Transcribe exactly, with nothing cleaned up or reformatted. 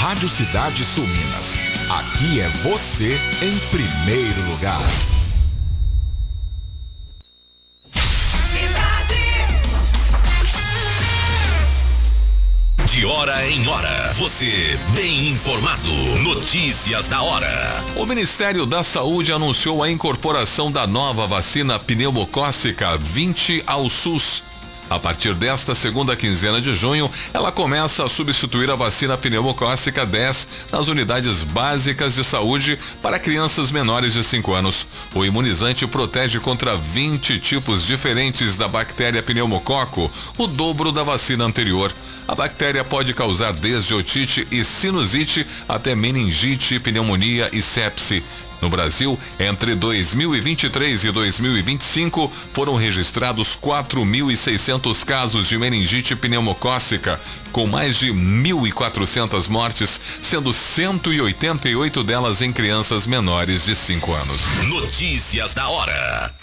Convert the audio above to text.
Rádio Cidade Sul Minas. Aqui é você em primeiro lugar. De hora em hora, você bem informado. Notícias da hora. O Ministério da Saúde anunciou a incorporação da nova vacina pneumocócica vinte ao SUS. A partir desta segunda quinzena de junho, ela começa a substituir a vacina pneumocócica dez nas unidades básicas de saúde para crianças menores de cinco anos. O imunizante protege contra vinte tipos diferentes da bactéria pneumococo, o dobro da vacina anterior. A bactéria pode causar desde otite e sinusite até meningite, pneumonia e sepse. No Brasil, entre dois mil e vinte e três e dois mil e vinte e cinco, foram registrados quatro mil e seiscentos casos de meningite pneumocócica, com mais de mil e quatrocentas mortes, sendo cento e oitenta e oito delas em crianças menores de cinco anos. Notícias da hora.